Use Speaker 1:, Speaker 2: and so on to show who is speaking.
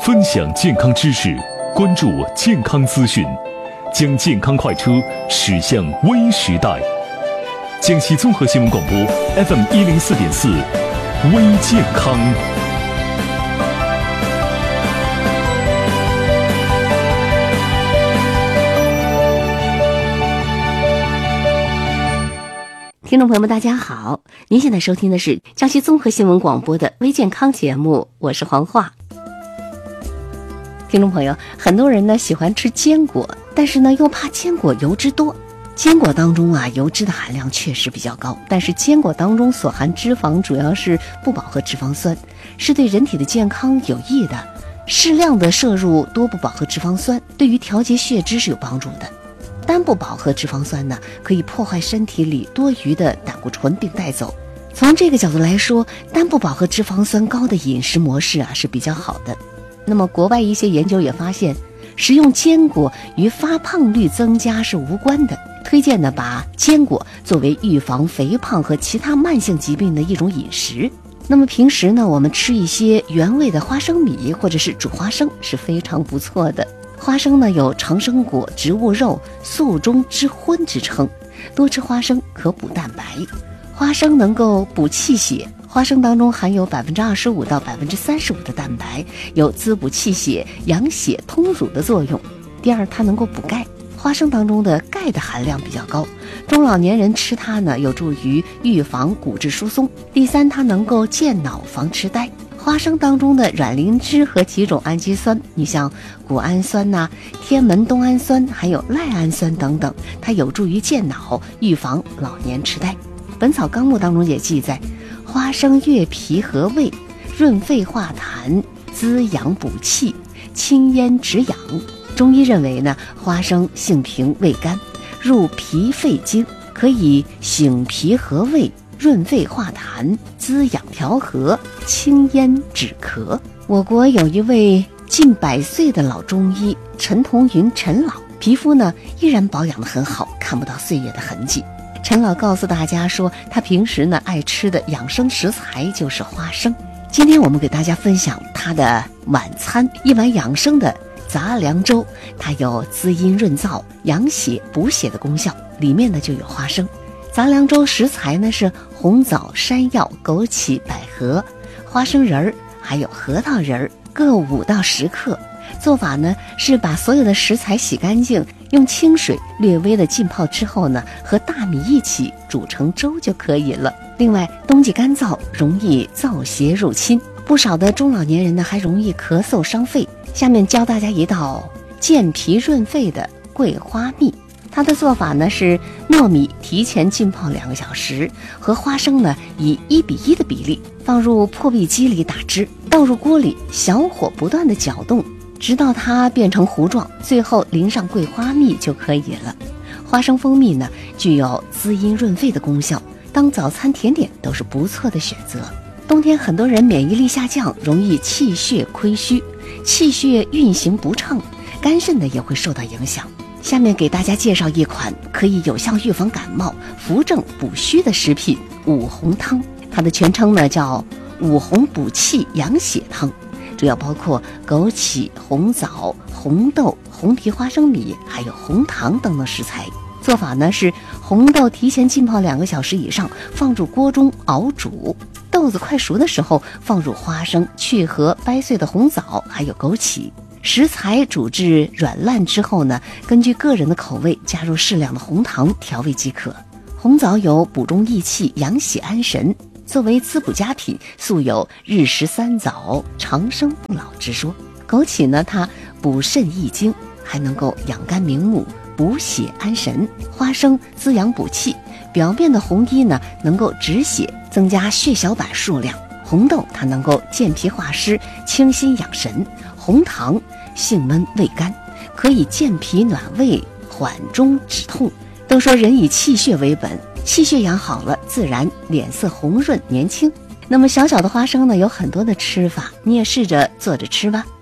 Speaker 1: 分享健康知识，关注健康资讯，将健康快车驶向微时代。江西综合新闻广播 FM 104.4，微健康。
Speaker 2: 听众朋友们大家好，您现在收听的是江西综合新闻广播的微健康节目，我是黄华。听众朋友，很多人呢喜欢吃坚果，但是呢又怕坚果油脂多。坚果当中油脂的含量确实比较高，但是坚果当中所含脂肪主要是不饱和脂肪酸，是对人体的健康有益的。适量的摄入多不饱和脂肪酸，对于调节血脂是有帮助的。单不饱和脂肪酸呢，可以破坏身体里多余的胆固醇并带走。从这个角度来说，单不饱和脂肪酸高的饮食模式是比较好的。那么国外一些研究也发现，食用坚果与发胖率增加是无关的，推荐呢把坚果作为预防肥胖和其他慢性疾病的一种饮食。那么平时呢，我们吃一些原味的花生米或者是煮花生是非常不错的。花生呢有长生果、植物肉、素中之荤之称，多吃花生可补蛋白。花生能够补气血，花生当中含有25%到35%的蛋白，有滋补气血、养血通乳的作用。第二，它能够补钙，花生当中的钙的含量比较高，中老年人吃它呢有助于预防骨质疏松。第三，它能够健脑防痴呆。花生当中的卵磷脂和几种氨基酸，你像谷氨酸天门冬氨酸还有赖氨酸等等，它有助于健脑，预防老年痴呆。本草纲目当中也记载，花生悦脾和胃，润肺化痰，滋养补气，清咽止痒。中医认为呢，花生性平味甘，入脾肺经，可以醒脾和胃，润肺化痰，滋养调和，清咽止咳。我国有一位近100岁的老中医陈同云陈老，皮肤呢依然保养得很好，看不到岁月的痕迹。陈老告诉大家说，他平时呢爱吃的养生食材就是花生。今天我们给大家分享他的晚餐，一碗养生的杂粮粥，它有滋阴润燥、养血补血的功效，里面呢就有花生。杂粮粥食材呢是红枣、山药、枸杞、百合、花生仁儿，还有核桃仁儿，各5到10克。做法呢是把所有的食材洗干净，用清水略微的浸泡之后呢，和大米一起煮成粥就可以了。另外，冬季干燥，容易燥邪入侵，不少的中老年人呢还容易咳嗽伤肺。下面教大家一道健脾润肺的桂花蜜。它的做法呢是糯米提前浸泡2个小时，和花生呢以1:1的比例放入破壁机里打汁，倒入锅里，小火不断的搅动，直到它变成糊状，最后淋上桂花蜜就可以了。花生蜂蜜呢具有滋阴润肺的功效，当早餐甜点都是不错的选择。冬天很多人免疫力下降，容易气血亏虚，气血运行不畅，肝肾呢也会受到影响。下面给大家介绍一款可以有效预防感冒、扶正补虚的食品——五红汤。它的全称呢叫五红补气养血汤，主要包括枸杞、红枣、红豆、红皮花生米还有红糖等等食材。做法呢是红豆提前浸泡2个小时以上，放入锅中熬煮，豆子快熟的时候放入花生、去核、掰碎的红枣还有枸杞。食材煮至软烂之后呢，根据个人的口味加入适量的红糖调味即可。红枣有补中益气、养血安神，作为滋补佳品，素有日食3枣、长生不老之说。枸杞呢，它补肾益精，还能够养肝明目、补血安神。花生滋养补气，表面的红衣呢能够止血，增加血小板数量。红豆它能够健脾化湿、清心养神。红糖性闷味甘，可以健脾暖胃、缓中止痛。都说人以气血为本，气血养好了，自然脸色红润年轻。那么小小的花生呢，有很多的吃法，你也试着做着吃吧。